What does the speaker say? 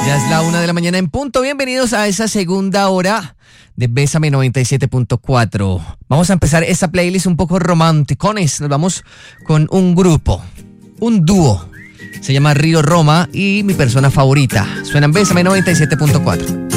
Ya es la 1 de la mañana en punto. Bienvenidos a esa segunda hora de Bésame 97.4. Vamos a empezar esta playlist un poco romanticones. Nos vamos con un grupo, un dúo. Se llama Río Roma y mi persona favorita. Suenan Bésame 97.4.